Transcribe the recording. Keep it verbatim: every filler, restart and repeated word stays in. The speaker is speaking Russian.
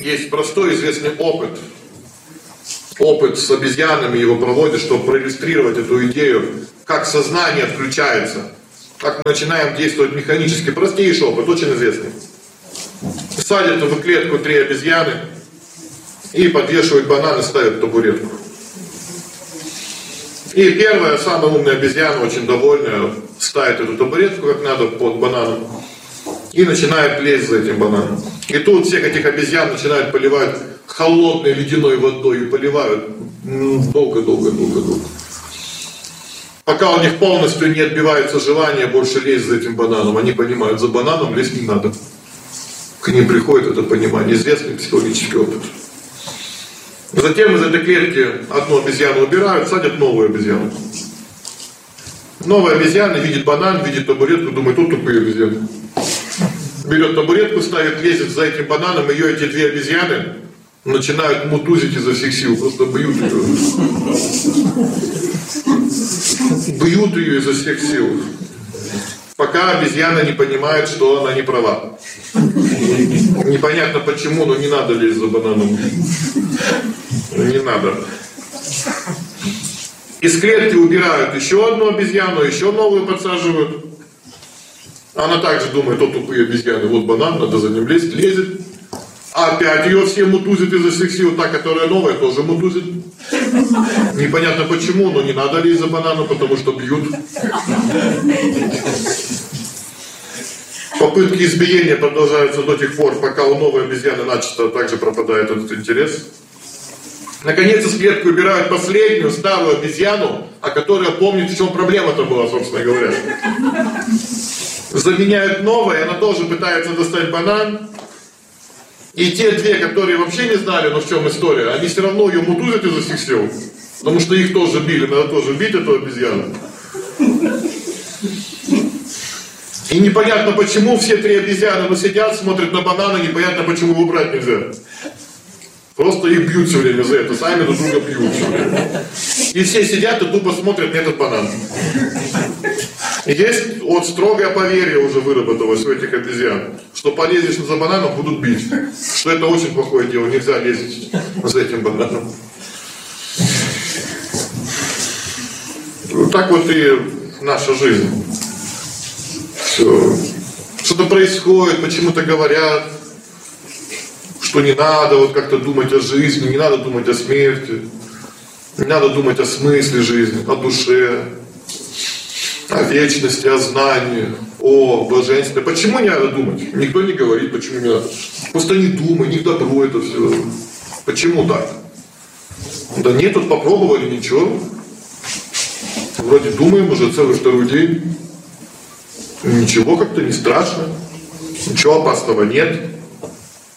есть простой известный опыт. Опыт с обезьянами, его проводят, чтобы проиллюстрировать эту идею, как сознание отключается, как мы начинаем действовать механически. Простейший опыт, очень известный. Садят в клетку три обезьяны и подвешивают бананы, ставят табуретку. И первая, самая умная обезьяна, очень довольная, ставит эту табуретку как надо под бананом и начинает лезть за этим бананом. И тут всех этих обезьян начинают поливать холодной ледяной водой и поливают долго-долго-долго-долго. Пока у них полностью не отбивается желание больше лезть за этим бананом, они понимают, за бананом лезть не надо. К ним приходит это понимание, известный психологический опыт. Затем из этой клетки одну обезьяну убирают, садят новую обезьяну. Новая обезьяна видит банан, видит табуретку, думает, тут тупые обезьяны. Берет табуретку, ставит, лезет за этим бананом, ее эти две обезьяны начинают мутузить изо всех сил, просто бьют ее. Бьют ее изо всех сил. Пока обезьяна не понимает, что она не права. Непонятно почему, но не надо лезть за бананом. Не надо. Из клетки убирают еще одну обезьяну, еще новую подсаживают. Она также думает, вот тупые обезьяны, вот банан, надо за ним лезть, лезет. Опять ее все мутузят изо всех сил, та, которая новая, тоже мутузит. Непонятно почему, но не надо лезть за бананом, потому что бьют. Попытки избиения продолжаются до тех пор, пока у новой обезьяны начисто также пропадает этот интерес. Наконец из клетки убирают последнюю старую обезьяну, о которой помнит, в чем проблема-то была, собственно говоря. Заменяют новой, она тоже пытается достать банан. И те две, которые вообще не знали, но в чем история, они все равно ее мутузят изо всех сил. Потому что их тоже били, надо тоже бить эту обезьяну. И непонятно почему все три обезьяны ну, сидят, смотрят на бананы, непонятно почему его брать нельзя. Просто их бьют все время за это, сами друг друга бьют все время. И все сидят и тупо смотрят на этот банан. И есть вот строгое поверье уже выработалось у этих обезьян, что полезешь за бананом, будут бить. Что это очень плохое дело, нельзя лезть за этим бананом. Вот так вот и наша жизнь. Все. Что-то происходит, почему-то говорят, что не надо вот как-то думать о жизни, не надо думать о смерти, не надо думать о смысле жизни, о душе, о вечности, о знании, о блаженстве. Почему не надо думать? Никто не говорит, почему не надо. Просто не думай, не к добру это все. Почему так? Да нет, тут попробовали, ничего. Вроде думаем уже целый второй день. Ничего как-то не страшно. Ничего опасного нет.